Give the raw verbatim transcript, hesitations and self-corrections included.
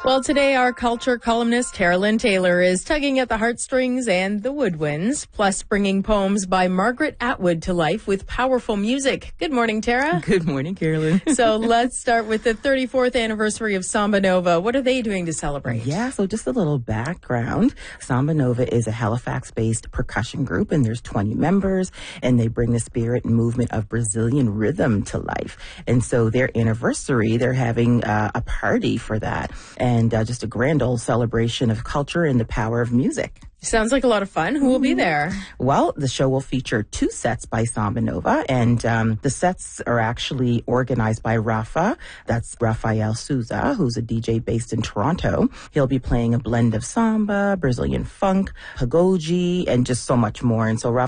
Well, today our culture columnist Carolyn Taylor is tugging at the heartstrings and the woodwinds, plus bringing poems by Margaret Atwood to life with powerful music. Good morning, Tara. Good morning, Carolyn. So let's start with the thirty-fourth anniversary of Samba Nova. What are they doing to celebrate? Yeah, so just a little background. Samba Nova is a Halifax-based percussion group, and there's twenty members, and they bring the spirit and movement of Brazilian rhythm to life. And so their anniversary, they're having uh, a party for that. And And uh, just a grand old celebration of culture and the power of music. Sounds like a lot of fun. Who will be there? Well, the show will feature two sets by Samba Nova, and um, the sets are actually organized by Rafa. That's Rafael Souza, who's a D J based in Toronto. He'll be playing a blend of samba, Brazilian funk, pagode, and just so much more. And so Rafa